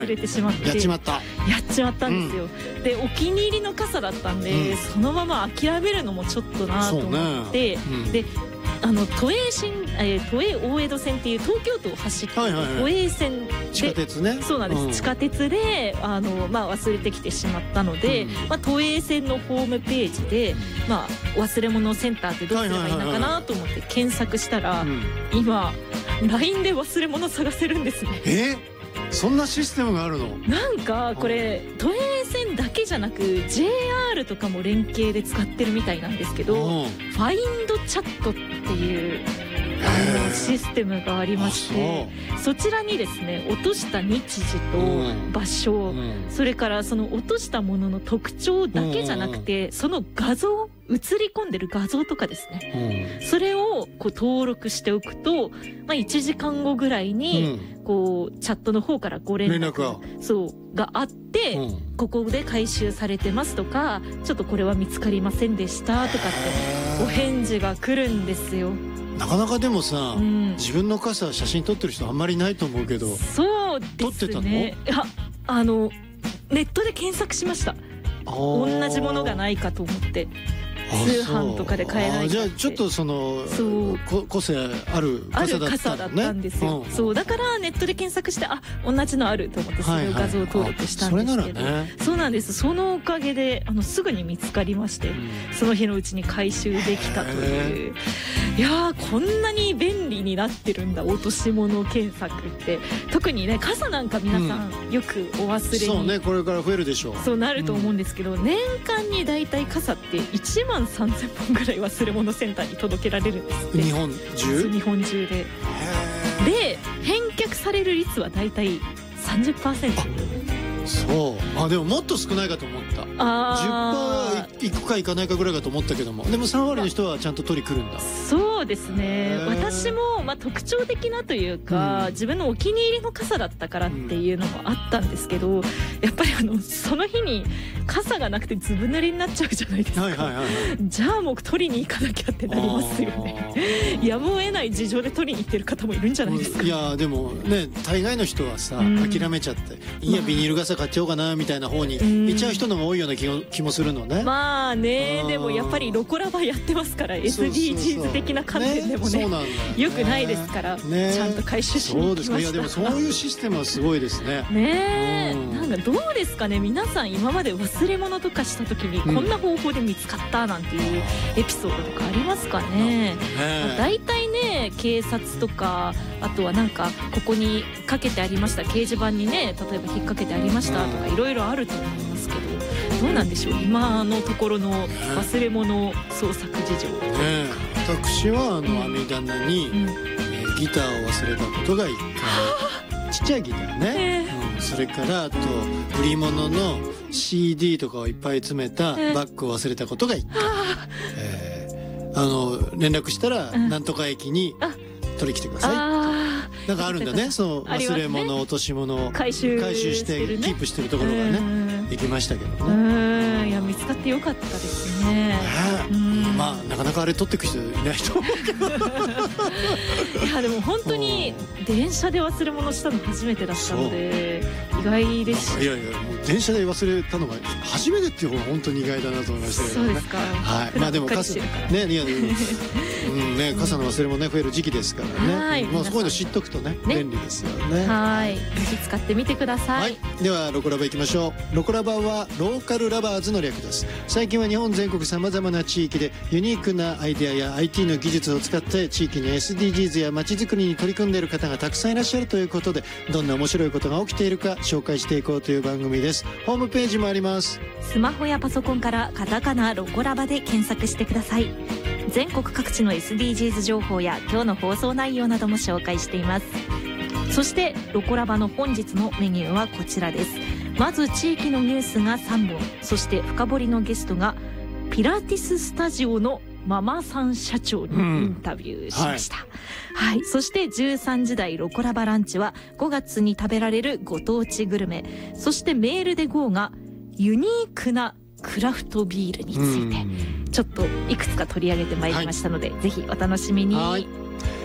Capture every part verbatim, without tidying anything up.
忘れてしまってやっちまったやっちまったんですよ、うん、でお気に入りの傘だったんで、うん、そのまま諦めるのもちょっとなと思って、ねうん、であの都営新、えー、都営大江戸線っていう東京都を走っている都営線で、 地下鉄ねそうなんです、うん、地下鉄であの、まあ、忘れてきてしまったので、うんまあ、都営線のホームページで、まあ、忘れ物センターってどうすればいいのかなと思って検索したら、うん、今 ライン で忘れ物探せるんですね。 えそんなシステムがあるの？ なんかこれ都営線だけじゃなく ジェイアール とかも連携で使ってるみたいなんですけど、ファインドチャットっていうあのシステムがありまして、そちらにですね落とした日時と場所、うん、それからその落としたものの特徴だけじゃなくて、うん、その画像映り込んでる画像とかですね、うん、それをこう登録しておくと、まあ、いちじかんごぐらいにこうチャットの方からご連絡そうがあって、うん、ここで回収されてますとか、ちょっとこれは見つかりませんでしたとかってお返事が来るんですよ。 なかなかでもさ、うん、自分の傘写真撮ってる人あんまりいないと思うけど。 そうですね。 撮ってたの？いや、あのネットで検索しました。同じものがないかと思って通販とかで買えないかって。 じゃあちょっとそのそう個性ある傘だった、ね、ある傘だったんですよ、うん、そうだからネットで検索してあ同じのあると思ってその画像登録したんですけど、はいはい、それならね、そうなんです。そのおかげであのすぐに見つかりまして、うん、その日のうちに回収できたという、いやーこんなに便利になってるんだ落とし物検索って。特にね傘なんか皆さんよくお忘れに、うん、 そうねこれから増えるでしょう。 そうなると思うんですけど、うん、年間にだいたい傘っていちまんさんぜんぽんぐらい忘れ物センターに届けられるんですって。 日本中？ 日本中で。で返却される率はだいたい さんじゅっパーセント。 そうあでももっと少ないかと思った。あ じゅっパーセント いくかいかないかぐらいかと思ったけども、でもさん割の人はちゃんと取り来るんだ。 そうですね。私も、まあ、特徴的なというか、うん、自分のお気に入りの傘だったからっていうのもあったんですけど、うん、やっぱりあのその日に傘がなくてずぶ濡れになっちゃうじゃないですか、はいはいはいはい、じゃあもう取りに行かなきゃってなりますよね。やむを得ない事情で取りに行ってる方もいるんじゃないですか。 いやでもね大概の人はさ、うん、諦めちゃっていやビニール傘買っちゃおうかなみたいな方に行っちゃう人のも多いような気も、気もするのね。 まあねでもやっぱりロコラバやってますから エスディージーズ 的な観点でも ね, ね, ねよくないですから、ね、ちゃんと回収しに行きました。そうですか。いやでもそういうシステムはすごいですね。ねえ、うん、なんかどうですかね皆さん今まで忘れ物とかした時にこんな方法で見つかったなんていうエピソードとかありますかね。だいたいね警察とかあとはなんかここにかけてありました掲示板にね例えば引っ掛けてありましたとかいろいろあると思いますけど、どうなんでしょう今のところの忘れ物捜索事情、ね、 私はあの網棚に、うんえー、ギターを忘れたことがいっかいちっちゃいギターね、うん、それからあと売り物の シーディー とかをいっぱい詰めたバッグを忘れたことがいっかい、えー、あの連絡したらなんとか駅に取り来てください、うん、なんかあるんだねその忘れ物、ね、落とし物を回収してキープしてるところがねできましたけどね。 うんいや見つかってよかったですね。 まあなかなかあれ取ってく人いないと思うけどいやでも本当に電車で忘れ物したの初めてだったので意外でした。 いやいやもう電車で忘れたのが初めてっていう方が本当に意外だなと思いましたけどね。 そうですか。 はいまあでも傘ねいやでもうんね傘の忘れ物ね増える時期ですからね。はいまあそういうの知っとくとね便利ですよね。 はいぜひ使ってみてください。はいではロコラバいきましょう。ロコラバはローカルラバーズの略です。最近は日本全国さまざまな地域でユニークなアイデアや アイティー の技術を使って地域に エスディージーズ や街づくりに取り組んでいる方がたくさんいらっしゃるということでどんな面白いことが起きているか紹介していこうという番組です。ホームページもあります。 スマホやパソコンからカタカナロコラバで検索してください。全国各地の エスディージーズ 情報や今日の放送内容なども紹介しています。そしてロコラバの本日のメニューはこちらです。まず地域のニュースがさんぼん、そして深掘りのゲストがピラティススタジオのママさん社長にインタビューしました、うんはいはい、そしてじゅうさんじ台ロコラバランチはごがつに食べられるご当地グルメ、そしてメールで ゴー がユニークなクラフトビールについてちょっといくつか取り上げてまいりましたので、はい、ぜひお楽しみに。はい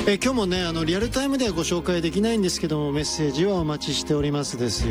え今日もねあのリアルタイムではご紹介できないんですけども、メッセージはお待ちしておりますですよ。